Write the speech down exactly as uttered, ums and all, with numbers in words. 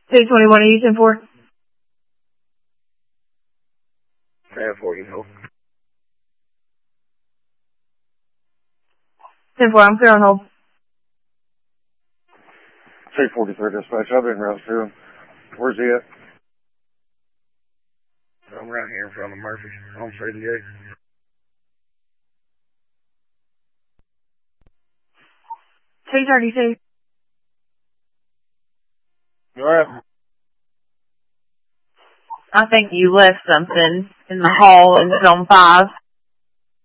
two twenty-one, are you ten four? ten four, you know. ten four, I'm clear on hold. two forty-three dispatch, I've been around through him. Where's he at? I'm right here in front of Murphy, on thirty-eight. two thirty-two. You alright? I think you left something in the hall and it's on five.